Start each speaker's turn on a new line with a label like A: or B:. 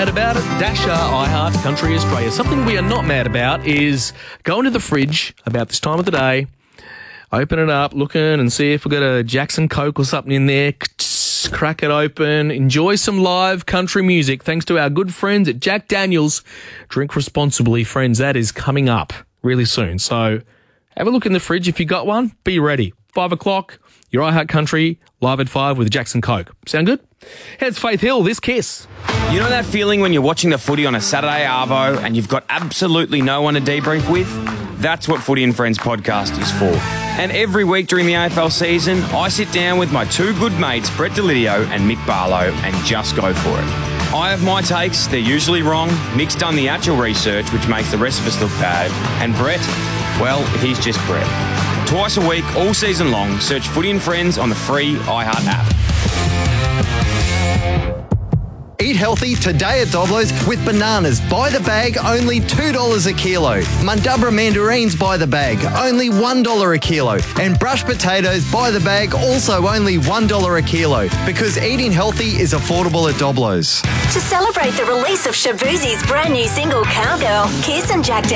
A: mad about it? Dasher, iHeart, Country Australia. Something we are not mad about is going to the fridge about this time of the day, open it up, looking and see if we've got a Jackson Coke or something in there, crack it open, enjoy some live country music thanks to our good friends at Jack Daniels. Drink responsibly, friends. That is coming up really soon. So have a look in the fridge. If you got one, be ready. 5 o'clock, your iHeart Country, live at 5 with Jackson Coke. Sound good? Here's Faith Hill, This Kiss.
B: You know that feeling when you're watching the footy on a Saturday arvo and you've got absolutely no one to debrief with? That's what Footy and Friends podcast is for. And every week during the AFL season, I sit down with my two good mates, Brett Delidio and Mick Barlow, and just go for it. I have my takes, they're usually wrong. Mick's done the actual research, which makes the rest of us look bad. And Brett, well, he's just Brett. Twice a week, all season long, search Footy and Friends on the free iHeart app.
C: Eat healthy today at Doblo's with bananas by the bag, only $2 a kilo. Mundubra mandarins by the bag, only $1 a kilo. And brushed potatoes by the bag, also only $1 a kilo. Because eating healthy is affordable at Doblo's.
D: To celebrate the release of Shaboozie's brand new single, Cowgirl, Kiss and Jack